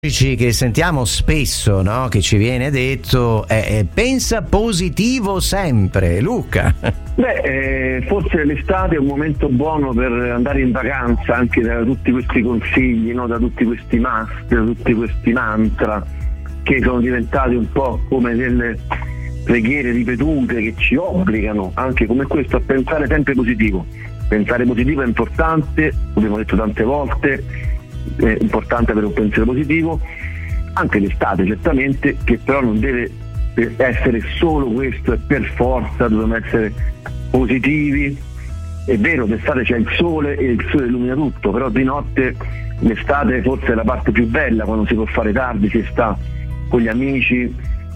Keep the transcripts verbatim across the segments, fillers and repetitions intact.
Che sentiamo spesso, no? Che ci viene detto eh, pensa positivo sempre, Luca. Beh, eh, forse l'estate è un momento buono per andare in vacanza, anche da tutti questi consigli, no? Da tutti questi must, da tutti questi mantra che sono diventati un po' come delle preghiere ripetute che ci obbligano, anche come questo, a pensare sempre positivo. Pensare positivo è importante, abbiamo detto tante volte. È importante avere un pensiero positivo, anche l'estate certamente, che però non deve essere solo questo e per forza dobbiamo essere positivi. È vero, d'estate c'è il sole e il sole illumina tutto, però di notte l'estate forse è la parte più bella, quando si può fare tardi, si sta con gli amici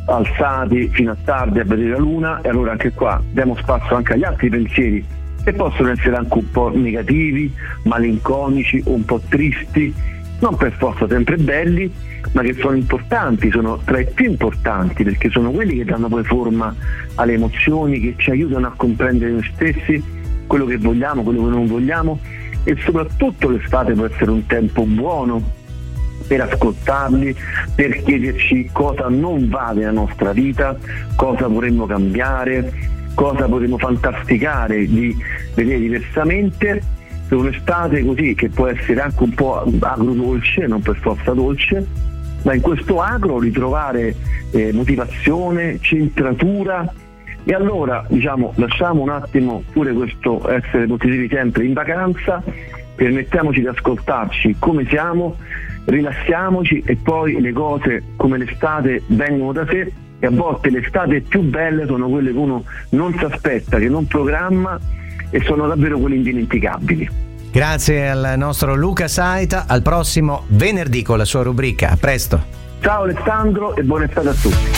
alzati fino a tardi a vedere la luna, e allora anche qua diamo spazio anche agli altri pensieri, che possono essere anche un po' negativi, malinconici, un po' tristi, non per forza sempre belli, ma che sono importanti, sono tra i più importanti, perché sono quelli che danno poi forma alle emozioni, che ci aiutano a comprendere noi stessi, quello che vogliamo, quello che non vogliamo, e soprattutto l'estate può essere un tempo buono per ascoltarli, per chiederci cosa non va nella nostra vita, cosa vorremmo cambiare, cosa potremmo fantasticare di vedere diversamente. Per un'estate così, che può essere anche un po' agrodolce, non per forza dolce, ma in questo agro ritrovare eh, motivazione, centratura. E allora diciamo, lasciamo un attimo pure questo essere positivi sempre in vacanza, permettiamoci di ascoltarci come siamo, rilassiamoci, e poi le cose come l'estate vengono da sé. E a volte le estate più belle sono quelle che uno non si aspetta, che non programma, e sono davvero quelle indimenticabili. Grazie al nostro Luca Saita, al prossimo venerdì con la sua rubrica. A presto. Ciao Alessandro e buona estate a tutti.